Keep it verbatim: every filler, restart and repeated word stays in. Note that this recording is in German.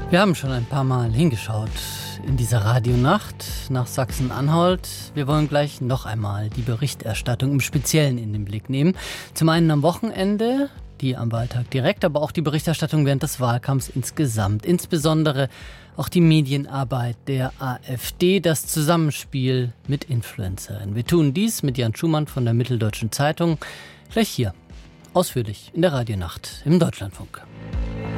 Wir haben schon ein paar Mal hingeschaut in dieser Radionacht nach Sachsen-Anhalt. Wir wollen gleich noch einmal die Berichterstattung im Speziellen in den Blick nehmen. Zum einen am Wochenende, die am Wahltag direkt, aber auch die Berichterstattung während des Wahlkampfs insgesamt. Insbesondere auch die Medienarbeit der AfD, das Zusammenspiel mit Influencern. Wir tun dies mit Jan Schumann von der Mitteldeutschen Zeitung gleich hier, ausführlich in der Radionacht im Deutschlandfunk.